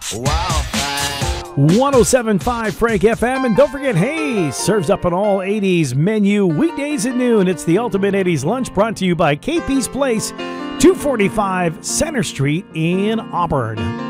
Wow. 107.5 Frank FM. And don't forget, Hayes serves up an all 80s menu weekdays at noon. It's the Ultimate 80s Lunch brought to you by KP's Place, 245 Center Street in Auburn.